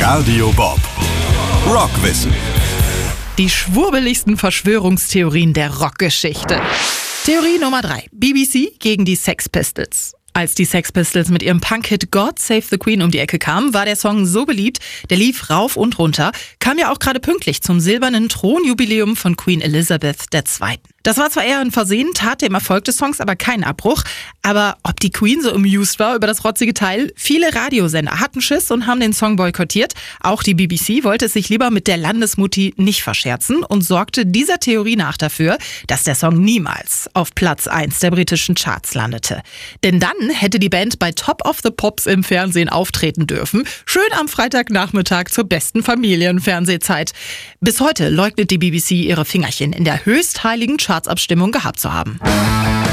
Radio Bob. Rockwissen. Die schwurbeligsten Verschwörungstheorien der Rockgeschichte. Theorie Nummer 3. BBC gegen die Sex Pistols. Als die Sex Pistols mit ihrem Punk-Hit God Save the Queen um die Ecke kamen, war der Song so beliebt, der lief rauf und runter, kam ja auch gerade pünktlich zum silbernen Thronjubiläum von Queen Elizabeth II. Das war zwar eher ein Versehen, tat dem Erfolg des Songs aber keinen Abbruch, aber ob die Queen so amused war über das rotzige Teil? Viele Radiosender hatten Schiss und haben den Song boykottiert. Auch die BBC wollte es sich lieber mit der Landesmutti nicht verscherzen und sorgte dieser Theorie nach dafür, dass der Song niemals auf Platz 1 der britischen Charts landete. Denn dann hätte die Band bei Top of the Pops im Fernsehen auftreten dürfen, schön am Freitagnachmittag zur besten Familienfernsehzeit. Bis heute leugnet die BBC ihre Fingerchen in der höchstheiligen Chartsabstimmung gehabt zu haben.